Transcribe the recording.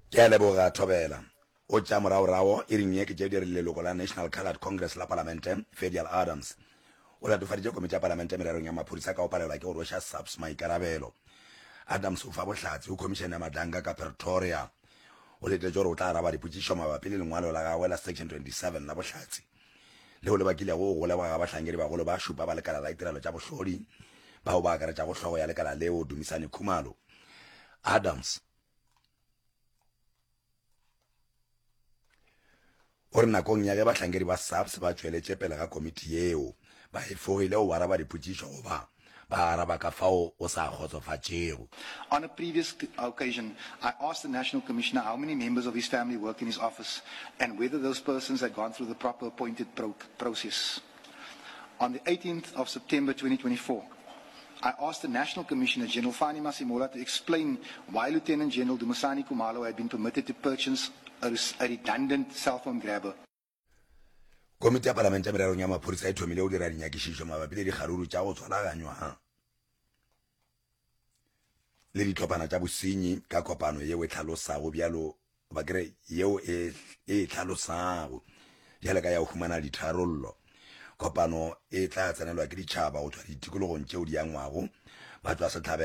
ke a leboga Thobela o tša moraorao e ring ye ke tše di rile leloko la National Coloured Congress la Palamente Fedial Adams o latofaditše komiti ya Palamente mererong ya maphodisa ka o palelwa ke go rwesa SAPS maikarabelo. Adams o fa bohlatse o khomišene ya Madanga ka Pretoria o letše gore o tla araba dipotšišo mabapi le lengwalo la gagwe la section 27 la bohlatse leo le bakilego go leboga bahlankedi bagolo ba šupa ba lekala la ditirelo tša bohlodi bao ba akaretša go hlogo ya lekala leo Dumisani Khumalo. Adams o re nakong ya ge bahlankedi ba SAPS ba tšweletše pele ga komiti yeo ba efogile o araba dipotšišo goba ba araba ka fao o sa kgotsofatšego. On a previous occasion, I asked the National Commissioner how many members of his family work in his office and whether those persons had gone through the proper appointed process. On the 18th of September 2024, I asked the National Commissioner General Fani Masimola to explain why Lieutenant General Dumisani Khumalo had been permitted to purchase a redundant cell phone grabber. Komiti ya Palamente ya mererong ya maphodisa e thomile o dira dinyakišišo mabapi le dikgaruru tša go tshwaraganywa le ditlhophana tša bosenyi ka kopano yeo e tlhalosago bjalo ba kere yeo e tlhalosago bjale ka ya go humana ditharollo. Kopano e tla tsenelwa ke ditšhaba go tšwa ditikologong tšeo di angwago ba tšwa setlhabe